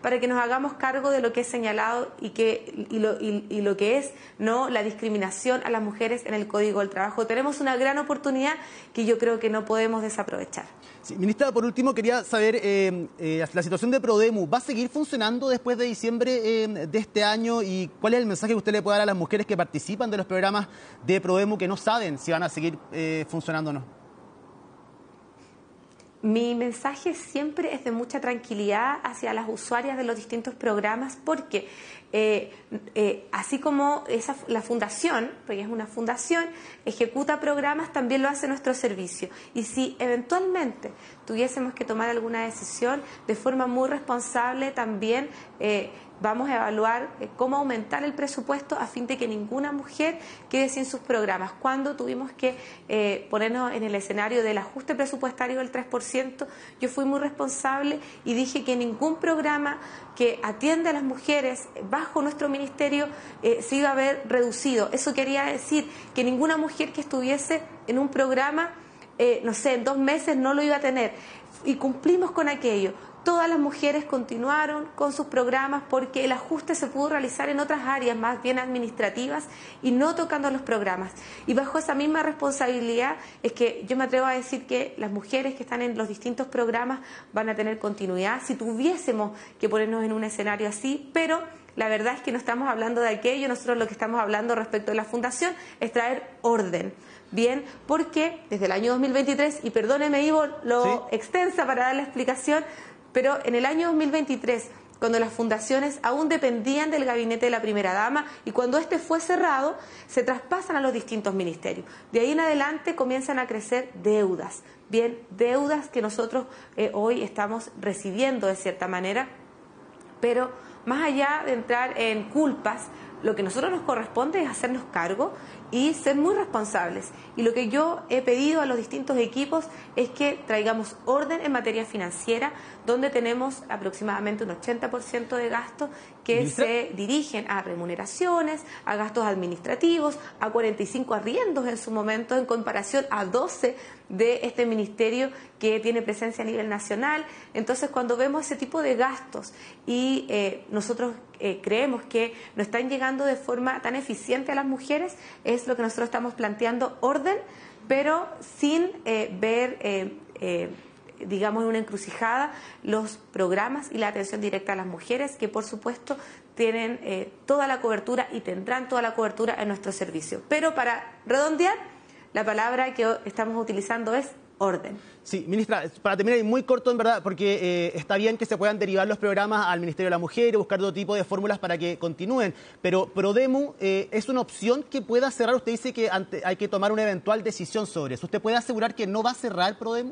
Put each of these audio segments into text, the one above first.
para que nos hagamos cargo de lo que es señalado y lo que es, ¿no?, la discriminación a las mujeres en el Código del Trabajo. Tenemos una gran oportunidad que yo creo que no podemos desaprovechar. Sí, ministra, por último quería saber la situación de Prodemu. ¿Va a seguir funcionando después de diciembre de este año? ¿Y cuál es el mensaje que usted le puede dar a las mujeres que participan de los programas de Prodemu que no saben si van a seguir funcionando o no? Mi mensaje siempre es de mucha tranquilidad hacia las usuarias de los distintos programas, porque así como la fundación, porque es una fundación, ejecuta programas, también lo hace nuestro servicio. Y si eventualmente tuviésemos que tomar alguna decisión de forma muy responsable, también vamos a evaluar cómo aumentar el presupuesto a fin de que ninguna mujer quede sin sus programas. Cuando tuvimos que ponernos en el escenario del ajuste presupuestario del 3%, yo fui muy responsable y dije que ningún programa que atiende a las mujeres bajo nuestro ministerio se iba a ver reducido. Eso quería decir que ninguna mujer que estuviese en un programa, no sé, en 2 meses no lo iba a tener. Y cumplimos con aquello. Todas las mujeres continuaron con sus programas porque el ajuste se pudo realizar en otras áreas más bien administrativas y no tocando los programas. Y bajo esa misma responsabilidad es que yo me atrevo a decir que las mujeres que están en los distintos programas van a tener continuidad si tuviésemos que ponernos en un escenario así, pero la verdad es que no estamos hablando de aquello. Nosotros lo que estamos hablando respecto de la fundación es traer orden. Bien, porque desde el año 2023, y perdóneme Ivo lo extensa para dar la explicación, pero en el año 2023, cuando las fundaciones aún dependían del gabinete de la primera dama y cuando este fue cerrado, se traspasan a los distintos ministerios. De ahí en adelante comienzan a crecer deudas, bien, deudas que nosotros hoy estamos recibiendo de cierta manera, pero más allá de entrar en culpas, lo que a nosotros nos corresponde es hacernos cargo y ser muy responsables. Y lo que yo he pedido a los distintos equipos es que traigamos orden en materia financiera, donde tenemos aproximadamente un 80% de gastos que se dirigen a remuneraciones, a gastos administrativos, a 45 arriendos en su momento, en comparación a 12 de este ministerio que tiene presencia a nivel nacional. Entonces, cuando vemos ese tipo de gastos y nosotros creemos que no están llegando de forma tan eficiente a las mujeres, es lo que nosotros estamos planteando, orden, pero sin ver, digamos, en una encrucijada los programas y la atención directa a las mujeres, que por supuesto tienen toda la cobertura y tendrán toda la cobertura en nuestro servicio. Pero para redondear, la palabra que estamos utilizando es orden. Sí, ministra, para terminar, y muy corto en verdad, porque está bien que se puedan derivar los programas al Ministerio de la Mujer y buscar otro tipo de fórmulas para que continúen, pero Prodemu es una opción que pueda cerrar. Usted dice que hay que tomar una eventual decisión sobre eso. ¿Usted puede asegurar que no va a cerrar Prodemu?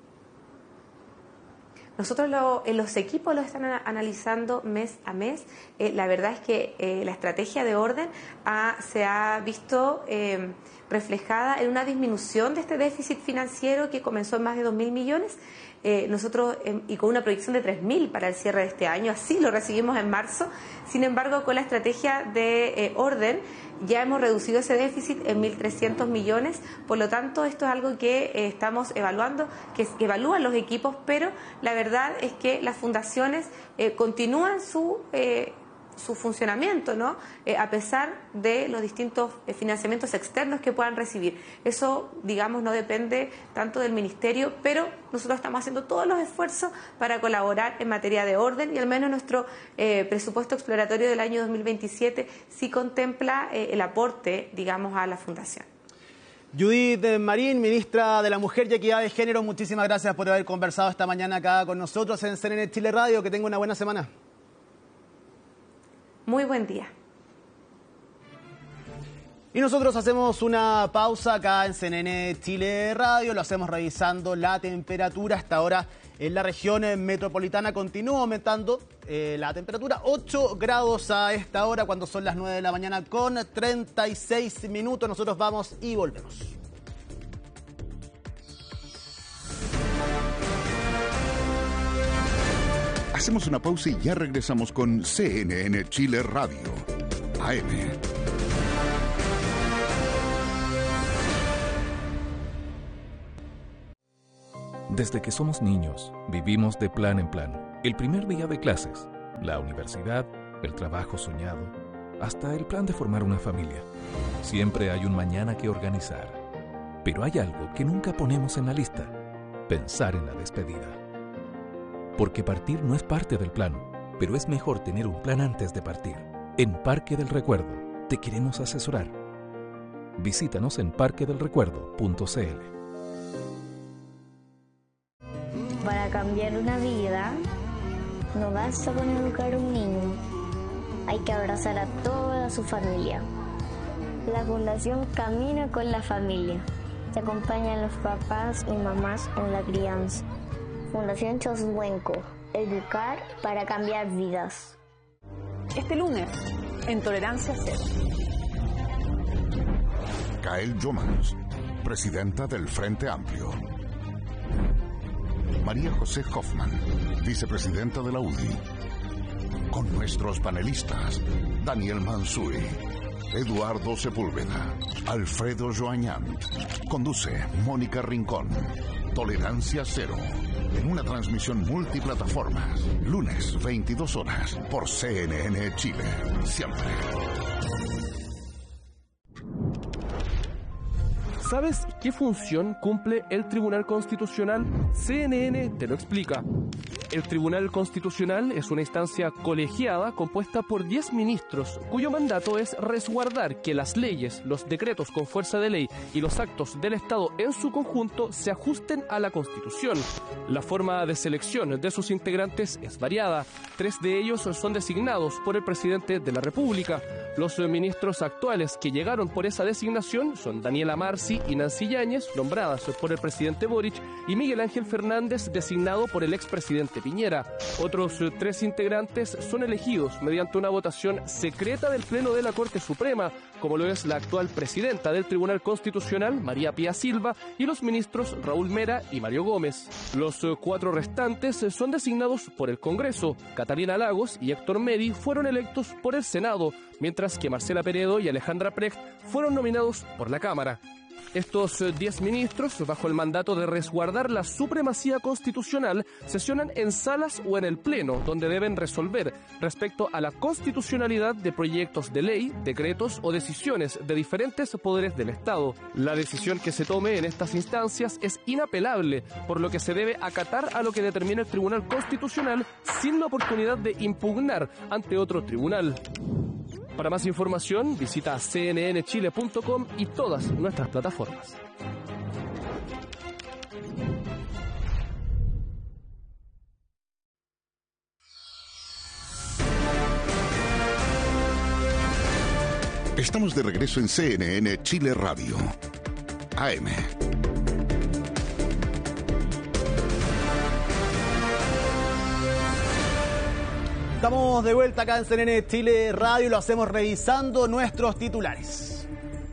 Nosotros los equipos lo están analizando mes a mes. La verdad es que la estrategia de orden se ha visto reflejada en una disminución de este déficit financiero que comenzó en más de 2.000 millones. Nosotros, y con una proyección de 3.000 para el cierre de este año, así lo recibimos en marzo. Sin embargo, con la estrategia de orden ya hemos reducido ese déficit en 1.300 millones, por lo tanto esto es algo que estamos evaluando, que evalúan los equipos, pero la verdad es que las fundaciones continúan su funcionamiento, ¿no? A pesar de los distintos financiamientos externos que puedan recibir. Eso, digamos, no depende tanto del ministerio, pero nosotros estamos haciendo todos los esfuerzos para colaborar en materia de orden, y al menos nuestro presupuesto exploratorio del año 2027 sí contempla el aporte, digamos, a la fundación. Judith Marín, ministra de la Mujer y Equidad de Género, muchísimas gracias por haber conversado esta mañana acá con nosotros en CNN Chile Radio. Que tenga una buena semana. Muy buen día. Y nosotros hacemos una pausa acá en CNN Chile Radio, lo hacemos revisando la temperatura. Hasta ahora en la región metropolitana continúa aumentando la temperatura, 8 grados a esta hora cuando son las 9 de la mañana con 36 minutos. Nosotros vamos y volvemos. Hacemos una pausa y ya regresamos con CNN Chile Radio, AM. Desde que somos niños, vivimos de plan en plan. El primer día de clases, la universidad, el trabajo soñado, hasta el plan de formar una familia. Siempre hay un mañana que organizar. Pero hay algo que nunca ponemos en la lista: pensar en la despedida. Porque partir no es parte del plan, pero es mejor tener un plan antes de partir. En Parque del Recuerdo te queremos asesorar. Visítanos en parquedelrecuerdo.cl. Para cambiar una vida, no basta con educar a un niño, hay que abrazar a toda su familia. La Fundación Camina con la Familia. Se acompañan los papás y mamás en la crianza. Fundación Choshuenco. Educar para cambiar vidas. Este lunes, en Tolerancia Cero. Gael Jomans, presidenta del Frente Amplio. María José Hoffman, vicepresidenta de la UDI. Con nuestros panelistas, Daniel Mansuy, Eduardo Sepúlveda, Alfredo Joañán. Conduce Mónica Rincón. Tolerancia Cero, en una transmisión multiplataformas. Lunes, 22 horas, por CNN Chile. Siempre. ¿Sabes qué función cumple el Tribunal Constitucional? CNN te lo explica. El Tribunal Constitucional es una instancia colegiada compuesta por 10 ministros, cuyo mandato es resguardar que las leyes, los decretos con fuerza de ley y los actos del Estado en su conjunto se ajusten a la Constitución. La forma de selección de sus integrantes es variada. 3 de ellos son designados por el presidente de la República. Los ministros actuales que llegaron por esa designación son Daniela Marci y Nancy Yáñez, nombradas por el presidente Boric, y Miguel Ángel Fernández, designado por el expresidente Piñera. Otros 3 integrantes son elegidos mediante una votación secreta del Pleno de la Corte Suprema, como lo es la actual presidenta del Tribunal Constitucional, María Pía Silva, y los ministros Raúl Mera y Mario Gómez. Los 4 restantes son designados por el Congreso. Catalina Lagos y Héctor Medi fueron electos por el Senado, mientras que Marcela Peredo y Alejandra Precht fueron nominados por la Cámara. Estos 10 ministros, bajo el mandato de resguardar la supremacía constitucional, sesionan en salas o en el Pleno, donde deben resolver respecto a la constitucionalidad de proyectos de ley, decretos o decisiones de diferentes poderes del Estado. La decisión que se tome en estas instancias es inapelable, por lo que se debe acatar a lo que determine el Tribunal Constitucional sin la oportunidad de impugnar ante otro tribunal. Para más información, visita cnnchile.com y todas nuestras plataformas. Estamos de regreso en CNN Chile Radio. AM. Estamos de vuelta acá en CNN Chile Radio y lo hacemos revisando nuestros titulares.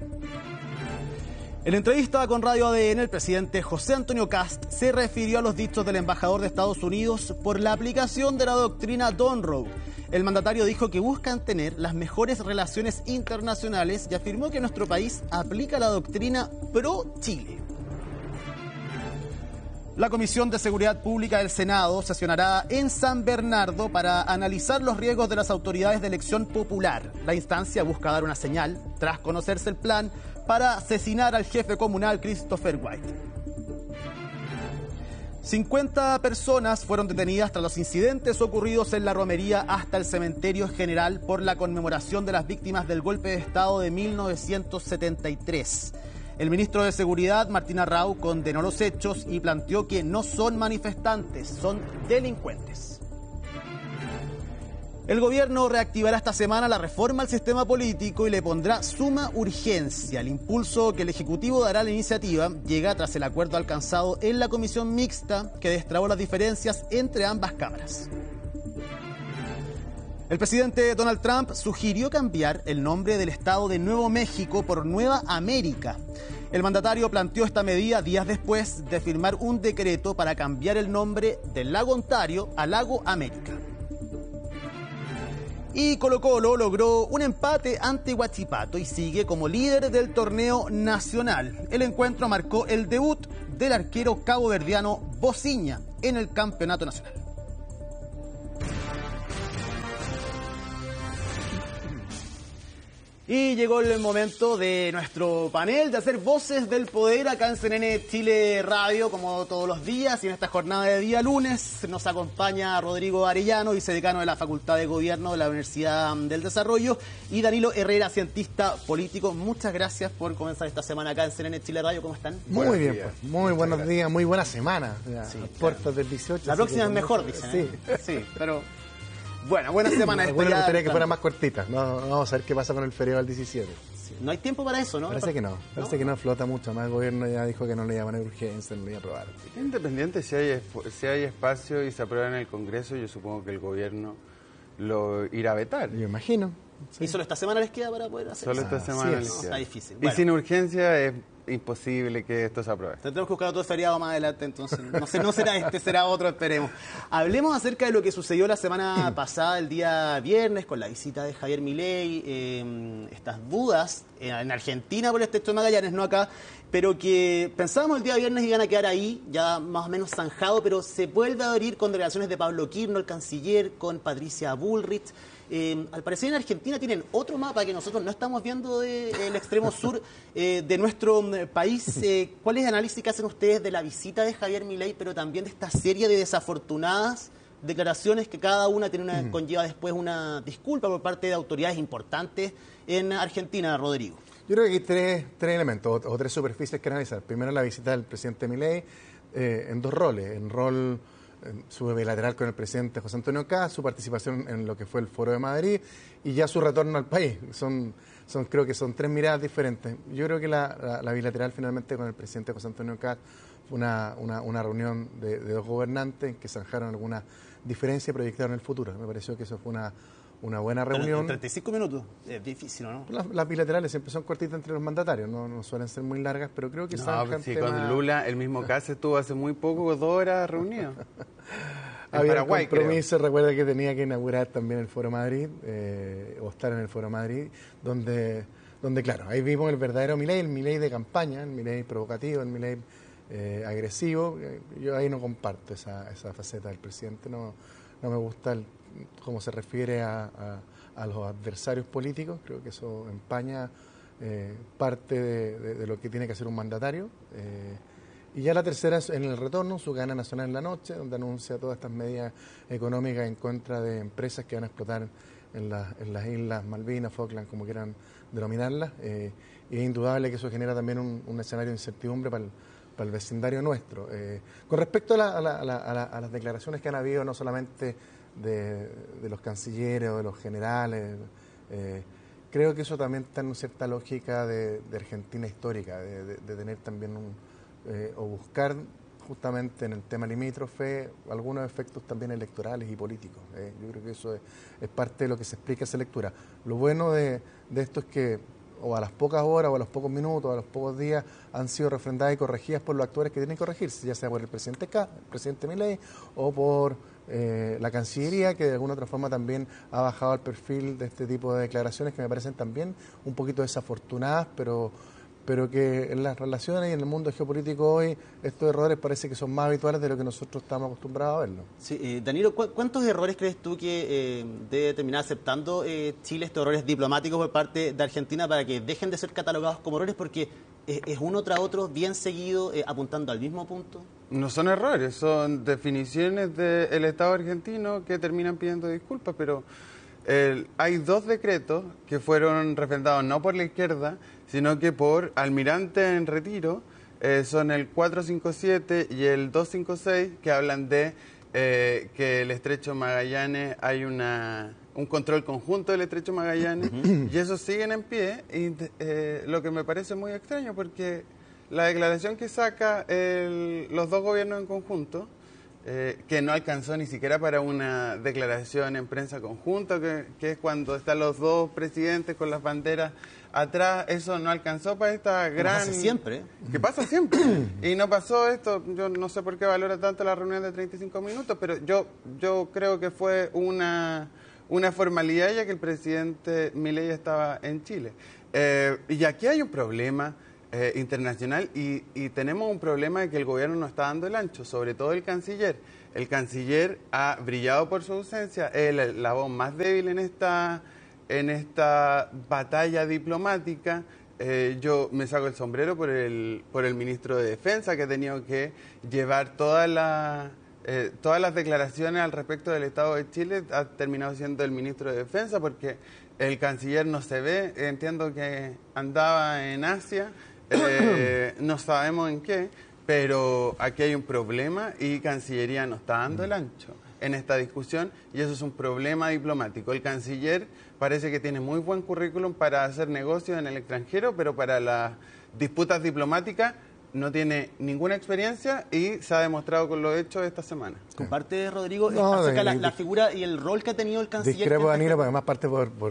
En entrevista con Radio ADN, el presidente José Antonio Kast se refirió a los dichos del embajador de Estados Unidos por la aplicación de la doctrina Monroe. El mandatario dijo que buscan tener las mejores relaciones internacionales y afirmó que nuestro país aplica la doctrina pro-Chile. La Comisión de Seguridad Pública del Senado sesionará en San Bernardo para analizar los riesgos de las autoridades de elección popular. La instancia busca dar una señal, tras conocerse el plan, para asesinar al jefe comunal Christopher White. 50 personas fueron detenidas tras los incidentes ocurridos en la romería hasta el cementerio general por la conmemoración de las víctimas del golpe de Estado de 1973. El ministro de Seguridad, Martín Arrau, condenó los hechos y planteó que no son manifestantes, son delincuentes. El gobierno reactivará esta semana la reforma al sistema político y le pondrá suma urgencia. El impulso que el Ejecutivo dará a la iniciativa llega tras el acuerdo alcanzado en la comisión mixta que destrabó las diferencias entre ambas cámaras. El presidente Donald Trump sugirió cambiar el nombre del estado de Nuevo México por Nueva América. El mandatario planteó esta medida días después de firmar un decreto para cambiar el nombre del Lago Ontario a Lago América. Y Colo-Colo logró un empate ante Huachipato y sigue como líder del torneo nacional. El encuentro marcó el debut del arquero caboverdiano Bociña en el campeonato nacional. Y llegó el momento de nuestro panel de hacer voces del poder acá en CNN Chile Radio, como todos los días. Y en esta jornada de día lunes nos acompaña Rodrigo Arellano, vicedecano de la Facultad de Gobierno de la Universidad del Desarrollo, y Danilo Herrera, cientista político. Muchas gracias por comenzar esta semana acá en CNN Chile Radio. ¿Cómo están? Muy bien, pues. Muy buenos días, muy buena semana. Sí, puertas del 18. La próxima es mejor, dicen. Sí, sí, pero... Bueno, buena semana. Bueno, me gustaría que fuera más cortita. No, vamos a ver qué pasa con el feriado del 17. Sí, no hay tiempo para eso, ¿no? Parece que no. Parece que no flota mucho. Más el gobierno ya dijo que no le iba a poner urgencia, no le iba a aprobar. Independiente si hay espacio y se aprueba en el Congreso, yo supongo que el gobierno lo irá a vetar. Yo imagino. Sí. ¿Y solo esta semana les queda para poder hacer Solo esta semana les queda. queda. Está difícil. Y sin urgencia es imposible que esto se apruebe. Tendremos que buscar otro feriado más adelante, entonces no será este, será otro, esperemos. Hablemos acerca de lo que sucedió la semana pasada, el día viernes, con la visita de Javier Milei, estas dudas en Argentina por el estrecho de Magallanes, no acá, pero que pensábamos el día viernes iban a quedar ahí, ya más o menos zanjado, pero se vuelve a abrir con declaraciones de Pablo Quirno, el canciller, con Patricia Bullrich. Al parecer en Argentina tienen otro mapa que nosotros no estamos viendo del extremo sur de nuestro país. ¿Cuál es el análisis que hacen ustedes de la visita de Javier Milei, pero también de esta serie de desafortunadas declaraciones que cada una tiene conlleva después una disculpa por parte de autoridades importantes en Argentina, Rodrigo? Yo creo que hay tres elementos o tres superficies que analizar. Primero, la visita del presidente Milei en dos roles. En rol su bilateral con el presidente José Antonio Kast, su participación en lo que fue el Foro de Madrid y ya su retorno al país. Creo que son tres miradas diferentes. Yo creo que la bilateral finalmente con el presidente José Antonio Kast fue una reunión de dos gobernantes en que zanjaron algunas diferencias y proyectaron el futuro. Me pareció que eso fue una buena reunión. Pero en 35 minutos, es difícil, ¿no? Las bilaterales siempre son cortitas entre los mandatarios, no suelen ser muy largas, pero creo que sí, con Lula, el mismo Kast estuvo hace muy poco, 2 horas reunido. Había Paraguay, compromiso, recuerda que tenía que inaugurar también el Foro Madrid, o estar en el Foro Madrid, donde claro, ahí vimos el verdadero Milei, el Milei de campaña, el Milei provocativo, el Milei agresivo. Yo ahí no comparto esa faceta del presidente, no me gusta cómo se refiere a los adversarios políticos. Creo que eso empaña parte de lo que tiene que hacer un mandatario. Y ya la tercera es en el retorno, su cadena nacional en la noche, donde anuncia todas estas medidas económicas en contra de empresas que van a explotar en las Islas Malvinas, Falkland, como quieran denominarlas. Y es indudable que eso genera también un escenario de incertidumbre para el vecindario nuestro. Con respecto a las declaraciones que han habido, no solamente de los cancilleres o de los generales, creo que eso también está en cierta lógica de Argentina histórica, de tener también o buscar justamente en el tema limítrofe algunos efectos también electorales y políticos. Yo creo que eso es parte de lo que se explica esa lectura. Lo bueno de esto es que o a las pocas horas, o a los pocos minutos, o a los pocos días, han sido refrendadas y corregidas por los actores que tienen que corregirse, ya sea por el presidente Milei, o por la Cancillería, que de alguna otra forma también ha bajado el perfil de este tipo de declaraciones que me parecen también un poquito desafortunadas, pero que en las relaciones y en el mundo geopolítico hoy estos errores parece que son más habituales de lo que nosotros estamos acostumbrados a verlo. Sí, Danilo, ¿cuántos errores crees tú que debe terminar aceptando Chile, estos errores diplomáticos por parte de Argentina para que dejen de ser catalogados como errores? Porque es uno tras otro, bien seguido, apuntando al mismo punto. No son errores, son definiciones del Estado argentino que terminan pidiendo disculpas, pero hay 2 decretos que fueron refrendados no por la izquierda, sino que por almirante en retiro, son el 457 y el 256, que hablan de que el estrecho Magallanes, hay un control conjunto del estrecho Magallanes, y esos siguen en pie, y lo que me parece muy extraño, porque la declaración que saca los 2 gobiernos en conjunto, que no alcanzó ni siquiera para una declaración en prensa conjunta, que es cuando están los 2 presidentes con las banderas atrás, eso no alcanzó para esta gran... Pasa siempre. Que pasa siempre. Y no pasó esto, yo no sé por qué valora tanto la reunión de 35 minutos, pero yo creo que fue una formalidad ya que el presidente Milei estaba en Chile. Y aquí hay un problema internacional y tenemos un problema de que el gobierno no está dando el ancho, sobre todo el canciller. El canciller ha brillado por su ausencia, es la voz más débil en esta en esta batalla diplomática. Yo me saco el sombrero por el ministro de Defensa, que ha tenido que llevar todas las declaraciones al respecto del Estado de Chile. Ha terminado siendo el ministro de Defensa, porque el canciller no se ve. Entiendo que andaba en Asia, no sabemos en qué, pero aquí hay un problema y Cancillería no está dando el ancho en esta discusión, y eso es un problema diplomático. El canciller parece que tiene muy buen currículum para hacer negocios en el extranjero, pero para las disputas diplomáticas no tiene ninguna experiencia, y se ha demostrado con los hechos esta semana. ¿Comparte, Rodrigo, acerca de la figura y el rol que ha tenido el canciller? Discrepo, Danilo, porque además parte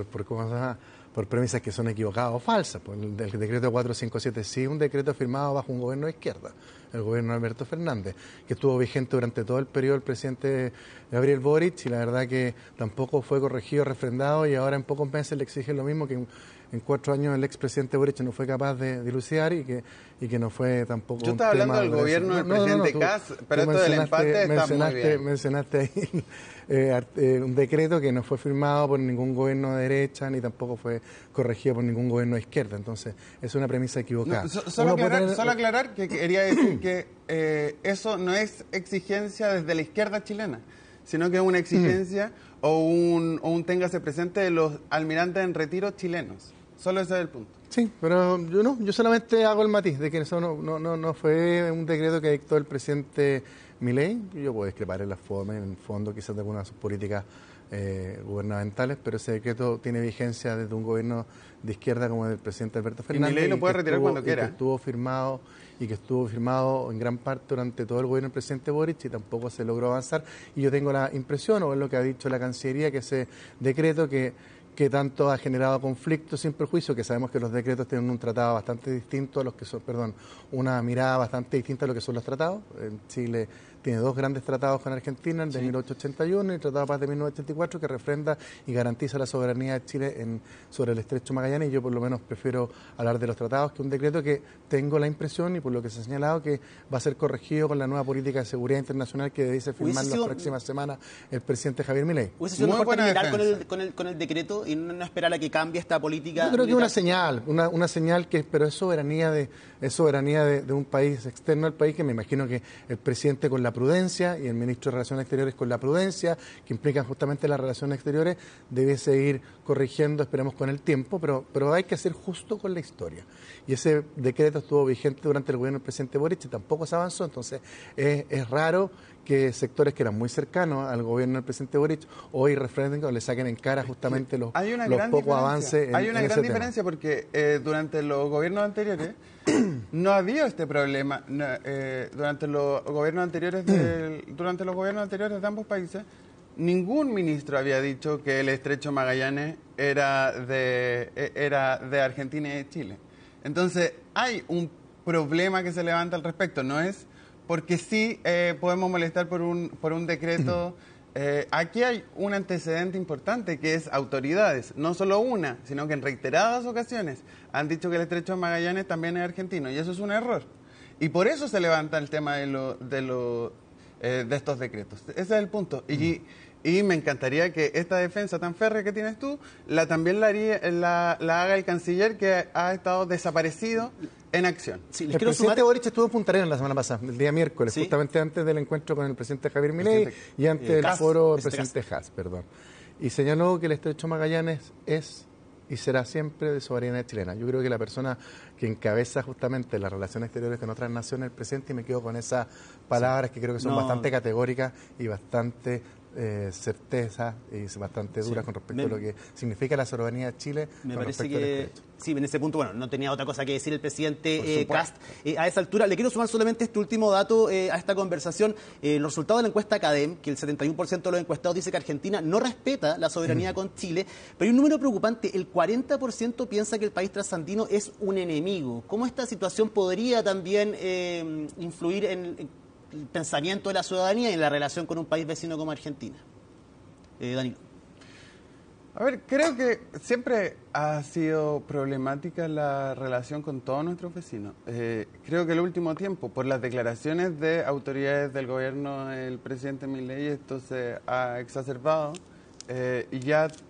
por premisas que son equivocadas o falsas. Pues el decreto 457 sí, un decreto firmado bajo un gobierno de izquierda, el gobierno de Alberto Fernández, que estuvo vigente durante todo el periodo del presidente Gabriel Boric, y la verdad que tampoco fue corregido, refrendado, y ahora en pocos meses le exigen lo mismo que en 4 años el expresidente Boric no fue capaz de dilucidar, y que no fue tampoco. Yo estaba hablando del gobierno del presidente Kass, pero esto del empate está muy bien. Mencionaste ahí un decreto que no fue firmado por ningún gobierno de derecha, ni tampoco fue corregido por ningún gobierno de izquierda. Entonces, es una premisa equivocada. Solo aclarar que quería decir que eso no es exigencia desde la izquierda chilena, sino que es una exigencia o un téngase presente de los almirantes en retiro chilenos. Solo ese es el punto. Sí, pero yo solamente hago el matiz de que eso no fue un decreto que dictó el presidente Milei. Yo puedo discrepar en la forma, en el fondo, quizás de algunas de sus políticas gubernamentales, pero ese decreto tiene vigencia desde un gobierno de izquierda como el presidente Alberto Fernández. Y Milei lo puede retirar cuando quiera. Y que estuvo firmado en gran parte durante todo el gobierno del presidente Boric, y tampoco se logró avanzar. Y yo tengo la impresión, o es lo que ha dicho la Cancillería, que ese decreto que tanto ha generado conflictos, sin perjuicio, que sabemos que los decretos tienen un tratado bastante distinto a los que son, una mirada bastante distinta a lo que son los tratados. En Chile tiene 2 grandes tratados con Argentina, el de 1881 y el Tratado de Paz de 1984, que refrenda y garantiza la soberanía de Chile sobre el Estrecho Magallanes. Y yo por lo menos prefiero hablar de los tratados que un decreto que tengo la impresión, y por lo que se ha señalado, que va a ser corregido con la nueva política de seguridad internacional que dice firmar las próximas semanas el presidente Javier Milei. ¿Hubiese sido mejor terminar con el decreto y no esperar a que cambie esta política? Yo creo que es una señal pero es soberanía de un país externo al país, que me imagino que el presidente con la prudencia y el ministro de Relaciones Exteriores con la prudencia, que implican justamente las relaciones exteriores, debe seguir corrigiendo, esperemos con el tiempo, pero hay que ser justo con la historia. Y ese decreto estuvo vigente durante el gobierno del presidente Boric y tampoco se avanzó. Entonces es raro que sectores que eran muy cercanos al gobierno del presidente Boric hoy refrenden o le saquen en cara justamente los pocos avances. Hay una gran diferencia porque durante los gobiernos anteriores no había este problema. Durante los gobiernos anteriores de ambos países, ningún ministro había dicho que el Estrecho Magallanes era de Argentina y de Chile. Entonces hay un problema que se levanta al respecto. No es porque sí podemos molestar por un decreto. Aquí hay un antecedente importante, que es autoridades, no solo una, sino que en reiteradas ocasiones han dicho que el Estrecho de Magallanes también es argentino, y eso es un error. Y por eso se levanta el tema de estos decretos. Ese es el punto. Y me encantaría que esta defensa tan férrea que tienes tú, también la haga el canciller, que ha estado desaparecido en acción. Sí, el presidente Boric estuvo en Punta Arenas la semana pasada, el día miércoles, justamente antes del encuentro con el presidente Javier Milei y antes del foro del presidente Kass, y señaló que el Estrecho Magallanes es y será siempre de soberanía chilena. Yo creo que la persona que encabeza justamente las relaciones exteriores con otras naciones, el presidente, y me quedo con esas palabras que creo que son bastante categóricas y bastante certeza y bastante dura con respecto a lo que significa la soberanía de Chile. Me parece que sí, en ese punto, no tenía otra cosa que decir el presidente Kast. A esa altura, le quiero sumar solamente este último dato a esta conversación. Los resultados de la encuesta CADEM, que el 71% de los encuestados dice que Argentina no respeta la soberanía con Chile, pero hay un número preocupante, el 40% piensa que el país trasandino es un enemigo. ¿Cómo esta situación podría también influir en el pensamiento de la ciudadanía y en la relación con un país vecino como Argentina? Danilo. A ver, creo que siempre ha sido problemática la relación con todos nuestros vecinos. Creo que el último tiempo, por las declaraciones de autoridades del gobierno del presidente Milei, esto se ha exacerbado. Y ya